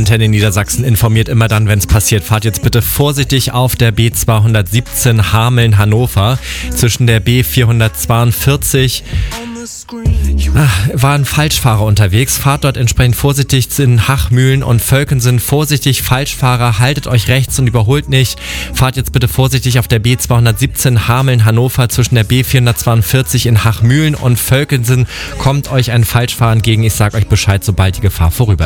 Antenne Niedersachsen informiert immer dann, wenn es passiert. Fahrt jetzt bitte vorsichtig auf der B217 Hameln-Hannover. Zwischen der B442 waren Falschfahrer unterwegs. Fahrt dort entsprechend vorsichtig in Hachmühlen und Völkensen. Vorsichtig, Falschfahrer, haltet euch rechts und überholt nicht. Fahrt jetzt bitte vorsichtig auf der B217 Hameln-Hannover zwischen der B442 in Hachmühlen und Völkensen. Kommt euch ein Falschfahrer entgegen. Ich sage euch Bescheid, sobald die Gefahr vorüber ist.